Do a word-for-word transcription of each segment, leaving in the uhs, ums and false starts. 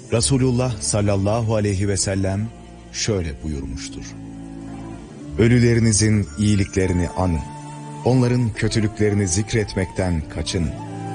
Resulullah sallallahu aleyhi ve sellem şöyle buyurmuştur: Ölülerinizin iyiliklerini anın, onların kötülüklerini zikretmekten kaçının.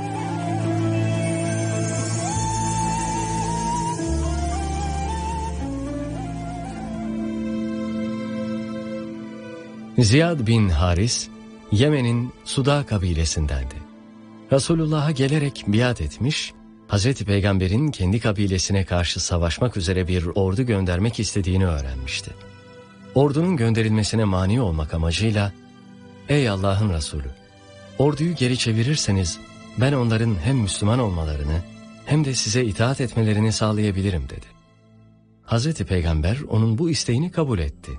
Ziyad bin Haris, Yemen'in Suda kabilesindendi. Resulullah'a gelerek biat etmiş, Hazreti Peygamber'in kendi kabilesine karşı savaşmak üzere bir ordu göndermek istediğini öğrenmişti. Ordunun gönderilmesine mani olmak amacıyla, "Ey Allah'ın Resulü, orduyu geri çevirirseniz ben onların hem Müslüman olmalarını hem de size itaat etmelerini sağlayabilirim," dedi. Hazreti Peygamber onun bu isteğini kabul etti.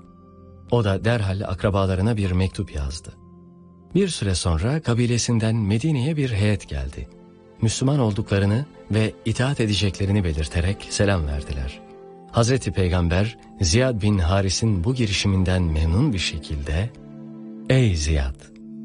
O da derhal akrabalarına bir mektup yazdı. Bir süre sonra kabilesinden Medine'ye bir heyet geldi. Müslüman olduklarını ve itaat edeceklerini belirterek selam verdiler. Hazreti Peygamber, Ziyad bin Haris'in bu girişiminden memnun bir şekilde, "Ey Ziyad,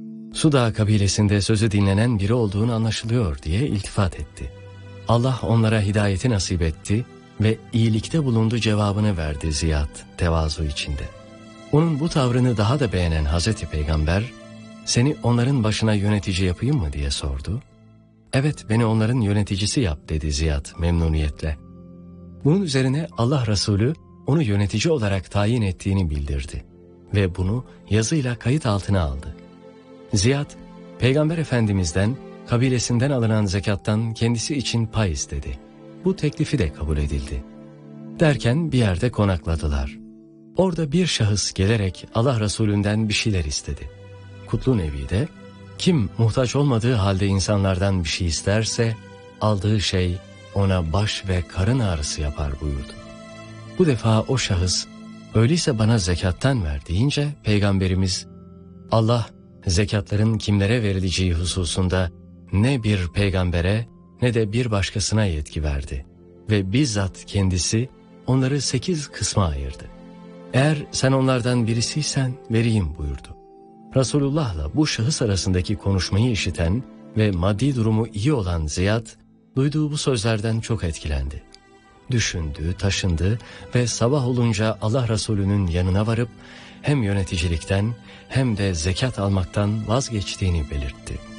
Suda kabilesinde sözü dinlenen biri olduğunu anlaşılıyor," diye iltifat etti. Allah onlara hidayeti nasip etti ve iyilikte bulundu cevabını verdi Ziyad tevazu içinde. Onun bu tavrını daha da beğenen Hazreti Peygamber, "Seni onların başına yönetici yapayım mı?" diye sordu. "Evet, beni onların yöneticisi yap," dedi Ziyad memnuniyetle. Bunun üzerine Allah Resulü onu yönetici olarak tayin ettiğini bildirdi ve bunu yazıyla kayıt altına aldı. Ziyad, Peygamber Efendimiz'den kabilesinden alınan zekattan kendisi için pay istedi. Bu teklifi de kabul edildi. Derken bir yerde konakladılar. Orada bir şahıs gelerek Allah Resulü'nden bir şeyler istedi. Kutlu Nebi de, "Kim muhtaç olmadığı halde insanlardan bir şey isterse, aldığı şey ona baş ve karın ağrısı yapar," buyurdu. Bu defa o şahıs, "Öyleyse bana zekattan ver," deyince Peygamberimiz, Allah zekatların kimlere verileceği hususunda ne bir peygambere ne de bir başkasına yetki verdi ve bizzat kendisi onları sekiz kısma ayırdı. "Eğer sen onlardan birisiysen vereyim," buyurdu. Resulullah'la bu şahıs arasındaki konuşmayı işiten ve maddi durumu iyi olan Ziyad, duyduğu bu sözlerden çok etkilendi. Düşündü, taşındı ve sabah olunca Allah Resulü'nün yanına varıp hem yöneticilikten hem de zekat almaktan vazgeçtiğini belirtti.